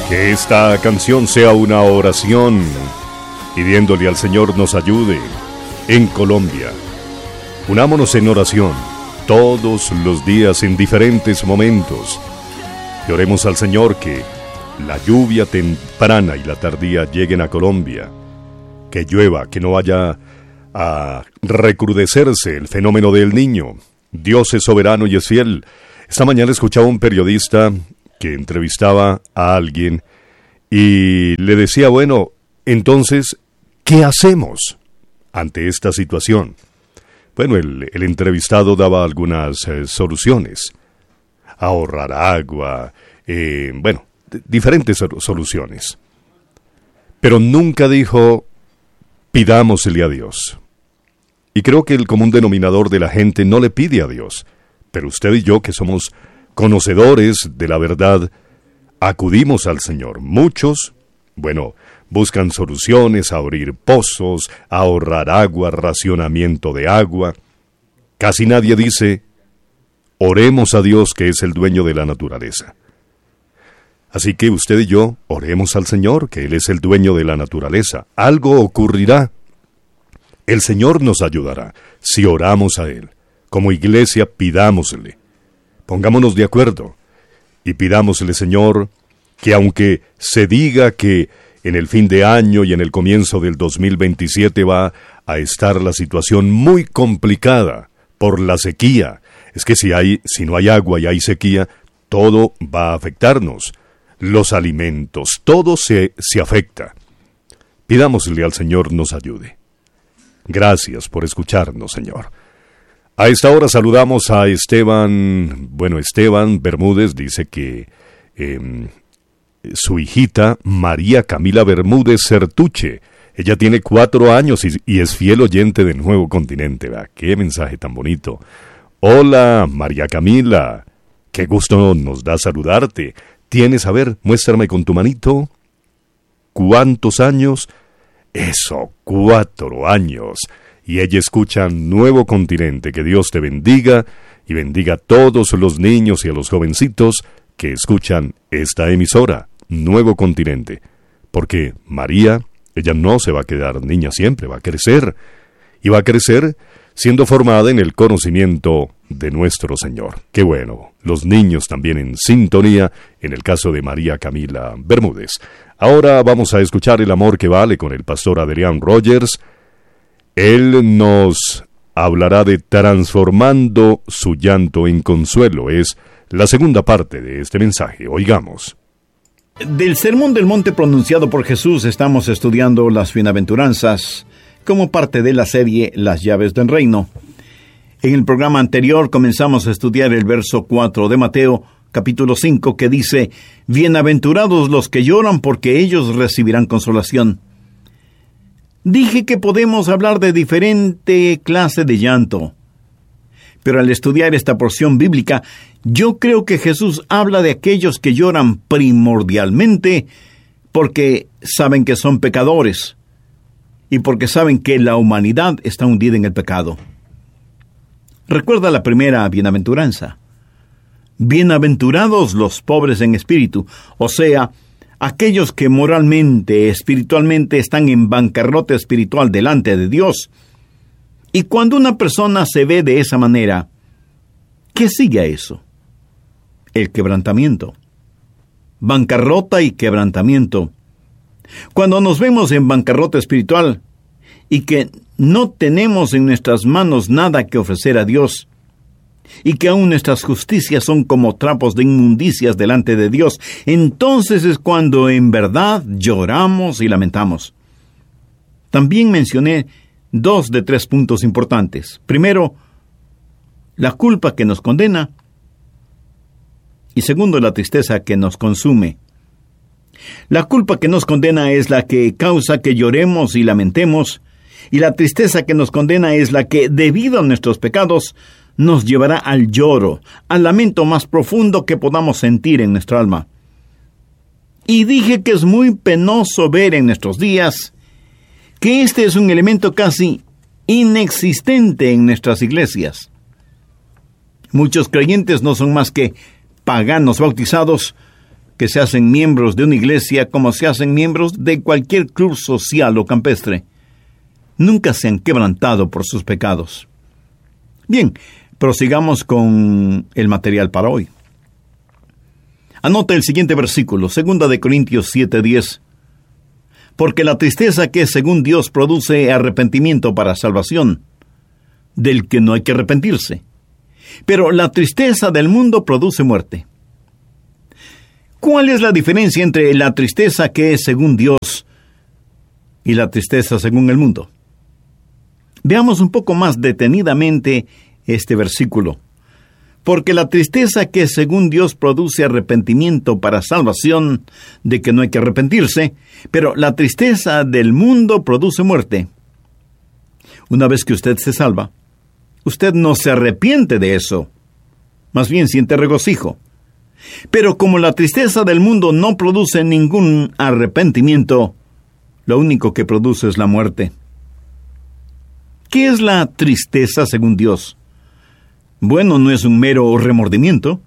Que esta canción sea una oración, pidiéndole al Señor nos ayude en Colombia. Unámonos en oración todos los días en diferentes momentos. Y oremos al Señor que la lluvia temprana y la tardía lleguen a Colombia. Que llueva, que no vaya a recrudecerse el fenómeno del Niño. Dios es soberano y es fiel. Esta mañana escuchaba un periodista que entrevistaba a alguien y le decía, bueno, entonces, ¿qué hacemos ante esta situación? Bueno, el entrevistado daba algunas soluciones. Ahorrar agua, diferentes soluciones. Pero nunca dijo, pidámosle a Dios. Y creo que el común denominador de la gente no le pide a Dios. Pero usted y yo, que somos conocedores de la verdad, acudimos al Señor. Muchos, buscan soluciones, a abrir pozos, a ahorrar agua, racionamiento de agua. Casi nadie dice, oremos a Dios que es el dueño de la naturaleza. Así que usted y yo, oremos al Señor, que Él es el dueño de la naturaleza. Algo ocurrirá. El Señor nos ayudará si oramos a Él. Como iglesia, pidámosle. Pongámonos de acuerdo y pidámosle, Señor, que aunque se diga que en el fin de año y en el comienzo del 2027 va a estar la situación muy complicada por la sequía, es que si no hay agua y hay sequía, todo va a afectarnos. Los alimentos, todo se afecta. Pidámosle al Señor nos ayude. Gracias por escucharnos, Señor. A esta hora saludamos a Esteban Bermúdez, dice que su hijita María Camila Bermúdez Certuche, ella tiene 4 años y es fiel oyente del Nuevo Continente. ¿Verdad? ¡Qué mensaje tan bonito! Hola, María Camila, qué gusto nos da saludarte. ¿Tienes, muéstrame con tu manito? ¿Cuántos años? Eso, 4 años. Y ella escucha Nuevo Continente. Que Dios te bendiga y bendiga a todos los niños y a los jovencitos que escuchan esta emisora, Nuevo Continente. Porque María, ella no se va a quedar niña siempre, va a crecer. Y va a crecer siendo formada en el conocimiento de nuestro Señor. Qué bueno, los niños también en sintonía, en el caso de María Camila Bermúdez. Ahora vamos a escuchar El Amor que Vale con el pastor Adrián Rogers. Él nos hablará de transformando su llanto en consuelo. Es la segunda parte de este mensaje. Oigamos. Del Sermón del Monte pronunciado por Jesús estamos estudiando las bienaventuranzas como parte de la serie Las llaves del reino. En el programa anterior comenzamos a estudiar el verso 4 de Mateo, capítulo 5, que dice: Bienaventurados los que lloran, porque ellos recibirán consolación. Dije que podemos hablar de diferente clase de llanto, pero al estudiar esta porción bíblica, yo creo que Jesús habla de aquellos que lloran primordialmente porque saben que son pecadores y porque saben que la humanidad está hundida en el pecado. Recuerda la primera bienaventuranza. Bienaventurados los pobres en espíritu, o sea, aquellos que moralmente, espiritualmente están en bancarrota espiritual delante de Dios. Y cuando una persona se ve de esa manera, ¿qué sigue a eso? El quebrantamiento. Bancarrota y quebrantamiento. Cuando nos vemos en bancarrota espiritual y que no tenemos en nuestras manos nada que ofrecer a Dios, y que aún nuestras justicias son como trapos de inmundicias delante de Dios, entonces es cuando en verdad lloramos y lamentamos. También mencioné 2 de 3 puntos importantes. Primero, la culpa que nos condena, y segundo, la tristeza que nos consume. La culpa que nos condena es la que causa que lloremos y lamentemos, y la tristeza que nos condena es la que, debido a nuestros pecados, nos llevará al lloro, al lamento más profundo que podamos sentir en nuestra alma. Y dije que es muy penoso ver en nuestros días que este es un elemento casi inexistente en nuestras iglesias. Muchos creyentes no son más que paganos bautizados, que se hacen miembros de una iglesia como se hacen miembros de cualquier club social o campestre. Nunca se han quebrantado por sus pecados. Bien, prosigamos con el material para hoy. Anota el siguiente versículo, 2 de Corintios 7:10. Porque la tristeza que según Dios produce arrepentimiento para salvación, del que no hay que arrepentirse. Pero la tristeza del mundo produce muerte. ¿Cuál es la diferencia entre la tristeza que es según Dios y la tristeza según el mundo? Veamos un poco más detenidamente este versículo. Porque la tristeza que según Dios produce arrepentimiento para salvación, de que no hay que arrepentirse, pero la tristeza del mundo produce muerte. Una vez que usted se salva, usted no se arrepiente de eso, más bien siente regocijo. Pero como la tristeza del mundo no produce ningún arrepentimiento, lo único que produce es la muerte. ¿Qué es la tristeza según Dios? Bueno, no es un mero remordimiento.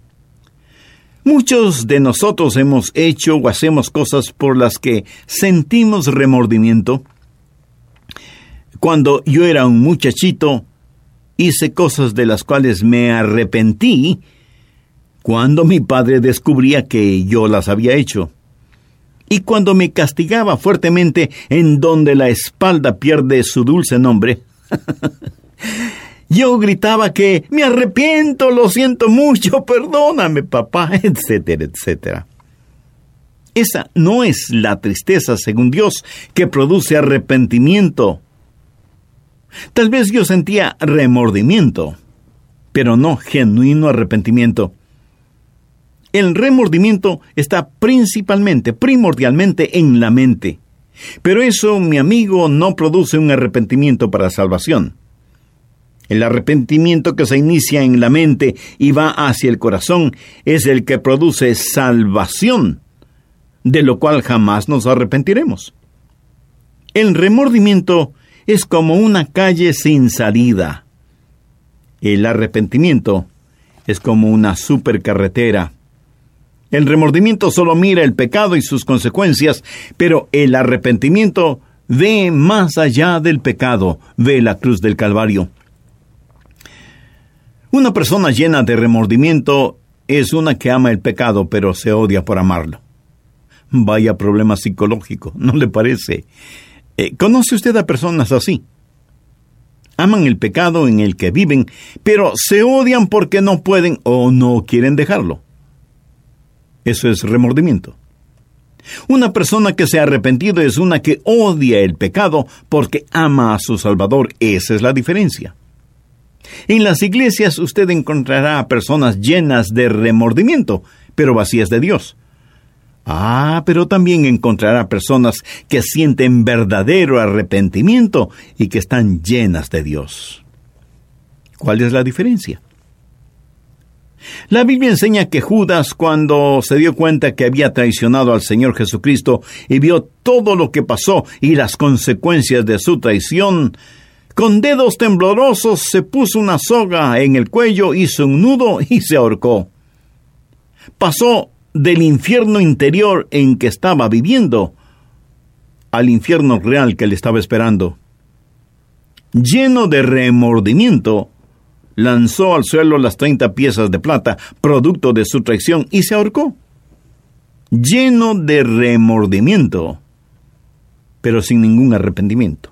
Muchos de nosotros hemos hecho o hacemos cosas por las que sentimos remordimiento. Cuando yo era un muchachito, hice cosas de las cuales me arrepentí cuando mi padre descubría que yo las había hecho. Y cuando me castigaba fuertemente en donde la espalda pierde su dulce nombre, yo gritaba que me arrepiento, lo siento mucho, perdóname, papá, etcétera, etcétera. Esa no es la tristeza según Dios que produce arrepentimiento. Tal vez yo sentía remordimiento, pero no genuino arrepentimiento. El remordimiento está primordialmente en la mente. Pero eso, mi amigo, no produce un arrepentimiento para salvación. El arrepentimiento que se inicia en la mente y va hacia el corazón es el que produce salvación, de lo cual jamás nos arrepentiremos. El remordimiento es como una calle sin salida. El arrepentimiento es como una supercarretera. El remordimiento solo mira el pecado y sus consecuencias, pero el arrepentimiento ve más allá del pecado, ve la cruz del Calvario. Una persona llena de remordimiento es una que ama el pecado, pero se odia por amarlo. Vaya problema psicológico, ¿no le parece? ¿Conoce usted a personas así? Aman el pecado en el que viven, pero se odian porque no pueden o no quieren dejarlo. Eso es remordimiento. Una persona que se ha arrepentido es una que odia el pecado porque ama a su Salvador. Esa es la diferencia. En las iglesias usted encontrará a personas llenas de remordimiento, pero vacías de Dios. Pero también encontrará personas que sienten verdadero arrepentimiento y que están llenas de Dios. ¿Cuál es la diferencia? La Biblia enseña que Judas, cuando se dio cuenta que había traicionado al Señor Jesucristo y vio todo lo que pasó y las consecuencias de su traición, con dedos temblorosos se puso una soga en el cuello, hizo un nudo y se ahorcó. Pasó del infierno interior en que estaba viviendo al infierno real que le estaba esperando. Lleno de remordimiento, lanzó al suelo las 30 piezas de plata, producto de su traición, y se ahorcó. Lleno de remordimiento, pero sin ningún arrepentimiento.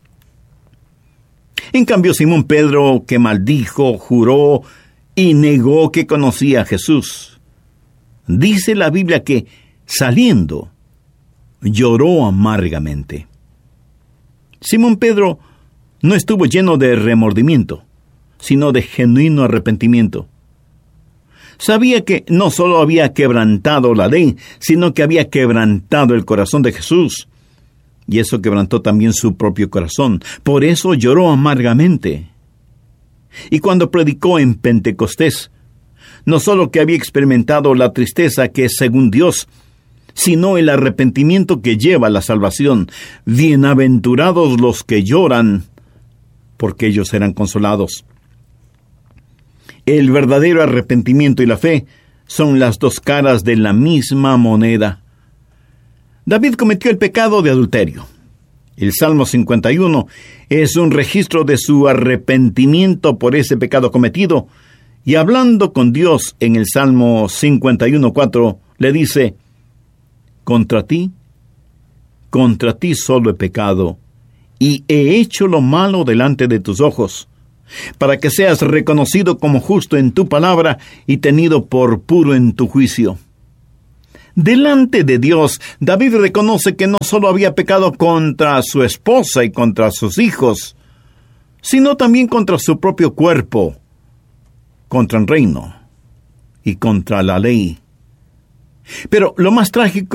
En cambio, Simón Pedro, que maldijo, juró y negó que conocía a Jesús, dice la Biblia que, saliendo, lloró amargamente. Simón Pedro no estuvo lleno de remordimiento, sino de genuino arrepentimiento. Sabía que no solo había quebrantado la ley, sino que había quebrantado el corazón de Jesús. Y eso quebrantó también su propio corazón. Por eso lloró amargamente. Y cuando predicó en Pentecostés, no solo que había experimentado la tristeza que es según Dios, sino el arrepentimiento que lleva a la salvación. Bienaventurados los que lloran, porque ellos serán consolados. El verdadero arrepentimiento y la fe son las dos caras de la misma moneda. David cometió el pecado de adulterio. El Salmo 51 es un registro de su arrepentimiento por ese pecado cometido, y hablando con Dios en el Salmo 51:4, le dice: contra ti solo he pecado, y he hecho lo malo delante de tus ojos, para que seas reconocido como justo en tu palabra y tenido por puro en tu juicio. Delante de Dios, David reconoce que no solo había pecado contra su esposa y contra sus hijos, sino también contra su propio cuerpo, contra el reino y contra la ley. Pero lo más trágico